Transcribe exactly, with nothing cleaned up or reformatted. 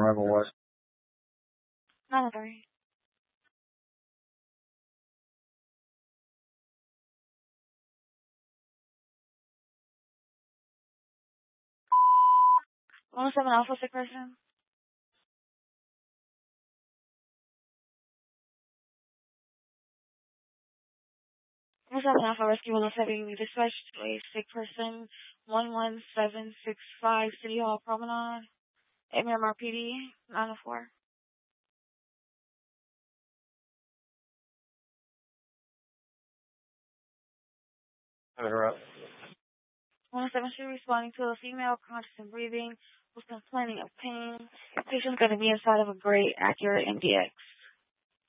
Arrival what? nine oh three. one oh seven Alpha, sick person. one oh seven Alpha, rescue one oh seven, dispatched to a sick person, one one seven six five, City Hall Promenade, M M R P D, nine oh four. Interrupt. one oh seven, she responding to a female conscious and breathing who's complaining of pain. The patient's going to be inside of a gray Acura M D X.